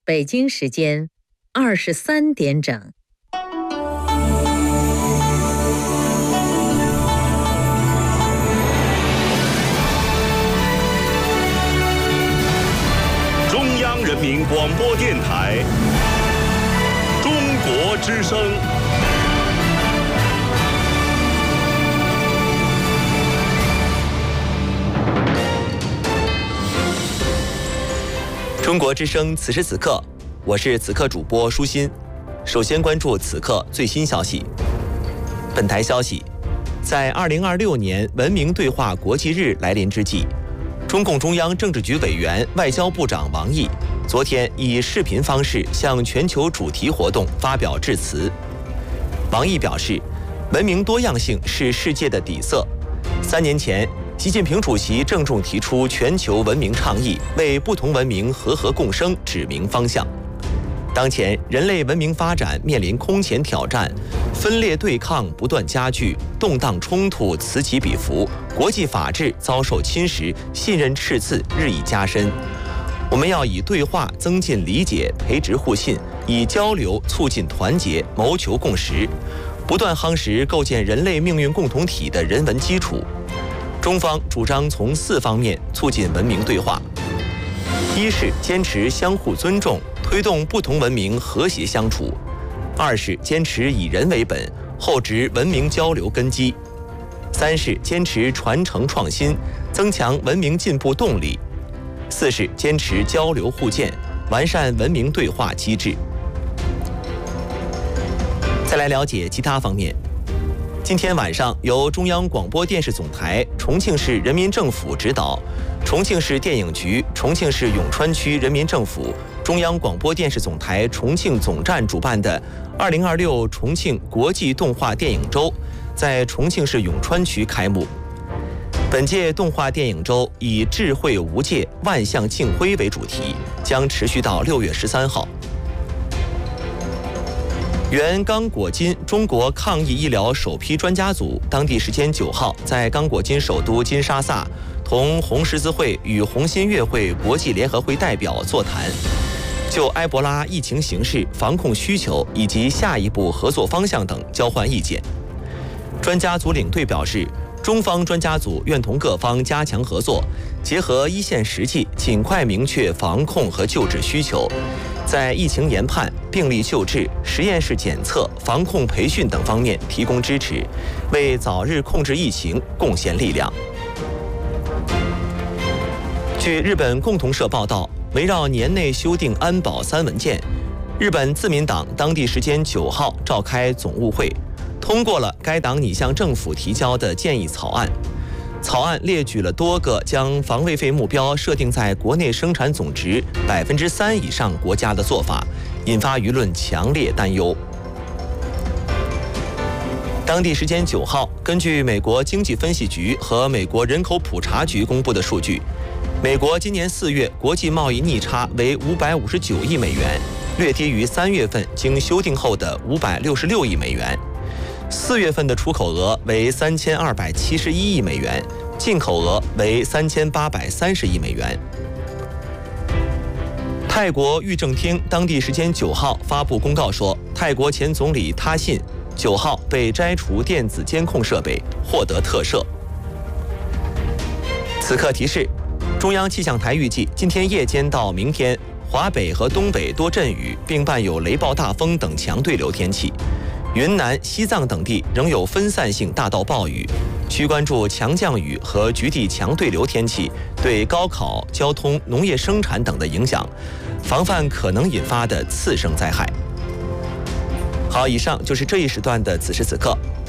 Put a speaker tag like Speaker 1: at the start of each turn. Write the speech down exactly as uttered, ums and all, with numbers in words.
Speaker 1: 北京时间二十三点整。
Speaker 2: 中央人民广播电台中国之声。
Speaker 3: 中国之声，此时此刻，我是此刻主播舒心。首先关注此刻最新消息。本台消息，在二零二六年文明对话国际日来临之际，中共中央政治局委员、外交部长王毅昨天以视频方式向全球主题活动发表致辞。王毅表示，文明多样性是世界的底色。三年前，习近平主席郑重提出全球文明倡议，为不同文明和合共生指明方向。当前，人类文明发展面临空前挑战，分裂对抗不断加剧，动荡冲突此起彼伏，国际法治遭受侵蚀，信任赤刺日益加深。我们要以对话增进理解，培植互信；以交流促进团结，谋求共识，不断夯实构建人类命运共同体的人文基础。中方主张从四方面促进文明对话：一是坚持相互尊重，推动不同文明和谐相处；二是坚持以人为本，厚植文明交流根基；三是坚持传承创新，增强文明进步动力；四是坚持交流互鉴，完善文明对话机制。再来了解其他方面。今天晚上，由中央广播电视总台、重庆市人民政府指导，重庆市电影局、重庆市永川区人民政府、中央广播电视总台重庆总站主办的二零二六重庆国际动画电影周在重庆市永川区开幕。本届动画电影周以“智慧无界，万象竞辉”为主题，将持续到六月十三号。原刚果金中国抗疫医疗首批专家组当地时间九号在刚果金首都金沙萨同红十字会与红新月会国际联合会代表座谈，就埃博拉疫情形势、防控需求以及下一步合作方向等交换意见。专家组领队表示，中方专家组愿同各方加强合作，结合一线实际，尽快明确防控和救治需求，在疫情研判、病例救治、实验室检测、防控培训等方面提供支持，为早日控制疫情贡献力量。据日本共同社报道，围绕年内修订安保三文件，日本自民党当地时间九号召开总务会，通过了该党拟向政府提交的建议草案。草案列举了多个将防卫费目标设定在国内生产总值百分之三以上国家的做法，引发舆论强烈担忧。当地时间九号，根据美国经济分析局和美国人口普查局公布的数据，美国今年四月国际贸易逆差为五百五十九亿美元，略低于三月份经修订后的五百六十六亿美元。四月份的出口额为三千二百七十一亿美元，进口额为三千八百三十亿美元。泰国御政厅当地时间九号发布公告说，泰国前总理他信九号被摘除电子监控设备，获得特赦。此刻提示，中央气象台预计今天夜间到明天，华北和东北多阵雨，并伴有雷暴大风等强对流天气。云南、西藏等地仍有分散性大到暴雨，需关注强降雨和局地强对流天气对高考、交通、农业生产等的影响，防范可能引发的次生灾害。好，以上就是这一时段的此时此刻，